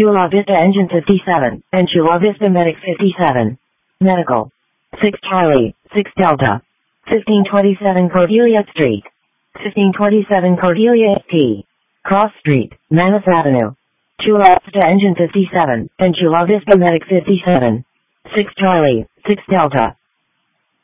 Chula Vista Engine 57, and Chula Vista Medic 57. Medical. 6 Charlie, 6 Delta. 1527 Cordelia Street. 1527 Cordelia P. Cross Street, Mammoth Avenue. Chula Vista Engine 57, and Chula Vista Medic 57. 6 Charlie, 6 Delta.